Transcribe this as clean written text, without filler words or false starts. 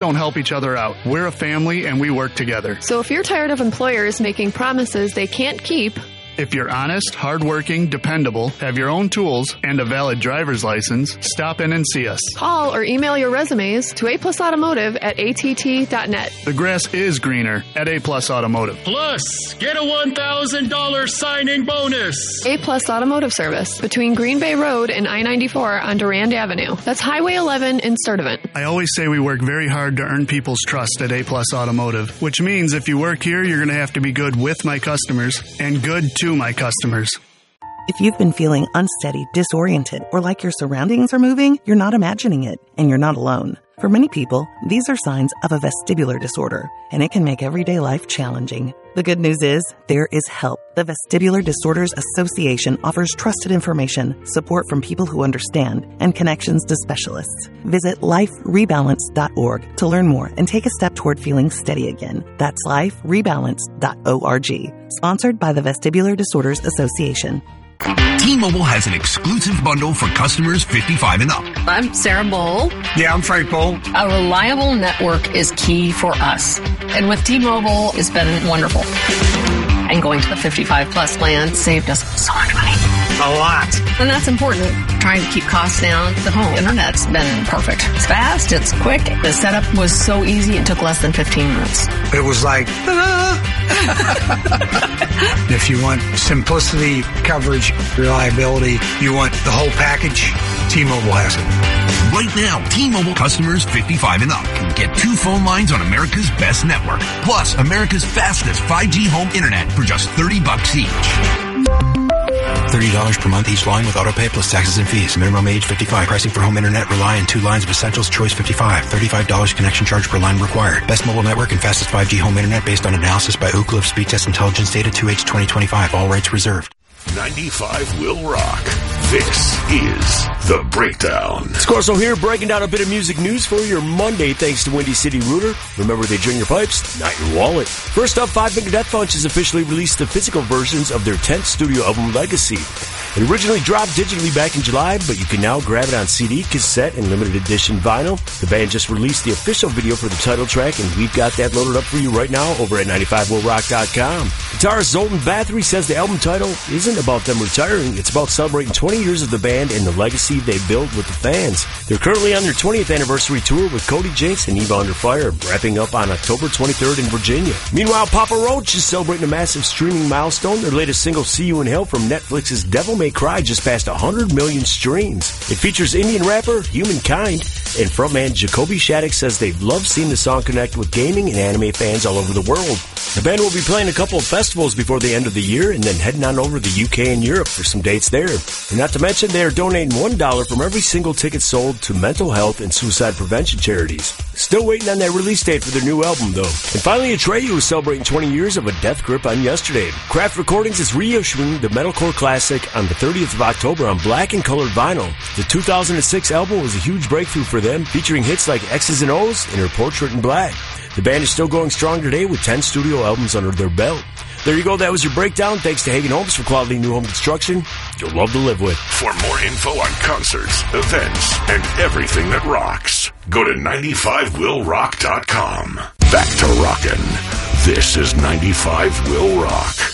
don't help each other out. We're a family and we work together. So if you're tired of employers making promises they can't keep, if you're honest, hardworking, dependable, have your own tools, and a valid driver's license, stop in and see us. Call or email your resumes to aplusautomotive@att.net. The grass is greener at A Plus Automotive. Plus, get a $1,000 signing bonus. A Plus Automotive Service between Green Bay Road and I-94 on Durand Avenue. That's Highway 11 in Sturtevant. I always say we work very hard to earn people's trust at A Plus Automotive, which means if you work here, you're going to have to be good with my customers and good to my customers. If you've been feeling unsteady, disoriented, or like your surroundings are moving, you're not imagining it, and you're not alone. For many people, these are signs of a vestibular disorder, and it can make everyday life challenging. The good news is, there is help. The Vestibular Disorders Association offers trusted information, support from people who understand, and connections to specialists. Visit liferebalance.org to learn more and take a step toward feeling steady again. That's liferebalance.org. Sponsored by the Vestibular Disorders Association. T-Mobile has an exclusive bundle for customers 55 and up. I'm Sarah Bowl. Yeah, I'm Frank Bowl. A reliable network is key for us. And with T-Mobile, it's been wonderful. And going to the 55 plus plan saved us so much money. A lot. And that's important. Trying to keep costs down. The home internet's been perfect. It's fast. It's quick. The setup was so easy. It took less than 15 minutes. It was like, if you want simplicity, coverage, reliability, you want the whole package, T-Mobile has it. Right now, T-Mobile customers 55 and up can get 2 phone lines on America's best network, plus America's fastest 5G home internet for just $30 each. $30 per month each line with autopay plus taxes and fees. Minimum age 55. Pricing for home internet rely on 2 lines of Essentials Choice 55. $35 connection charge per line required. Best mobile network and fastest 5G home internet based on analysis by Ookla of Speed Test Intelligence data 2H 2025. All rights reserved. 95 will rock. This is The Breakdown. Scorso here, breaking down a bit of music news for your Monday thanks to Windy City Router. Remember, they drain your pipes, not your wallet. First up, Five Finger Death Punch has officially released the physical versions of their 10th studio album, Legacy. It originally dropped digitally back in July, but you can now grab it on CD, cassette, and limited edition vinyl. The band just released the official video for the title track, and we've got that loaded up for you right now over at 95willrock.com. Guitarist Zoltan Bathory says the album title isn't about them retiring, it's about celebrating 20 years of the band and the legacy they built with the fans. They're currently on their 20th anniversary tour with Cody Jinks and Eva Under Fire, wrapping up on October 23rd in Virginia. Meanwhile, Papa Roach is celebrating a massive streaming milestone. Their latest single, See You in Hell, from Netflix's Devil May Cry, just passed 100 million streams. It features Indian rapper Humankind, and frontman Jacoby Shaddix says they've loved seeing the song connect with gaming and anime fans all over the world. The band will be playing a couple of festivals before the end of the year and then heading on over to the UK and Europe for some dates there. And not to mention, they are donating $1 from every single ticket sold to mental health and suicide prevention charities. Still waiting on that release date for their new album, though. And finally, Atreyu is celebrating 20 years of A Death Grip on yesterday. Craft Recordings is reissuing the metalcore classic on the 30th of October on black and colored vinyl. The 2006 album was a huge breakthrough for them, featuring hits like X's and O's and Her Portrait in Black. The band is still going strong today with 10 studio albums under their belt. There you go. That was your breakdown. Thanks to Hagen Homes for quality new home construction you'll love to live with. For more info on concerts, events, and everything that rocks, go to 95willrock.com. Back to rockin'. This is 95 Will Rock.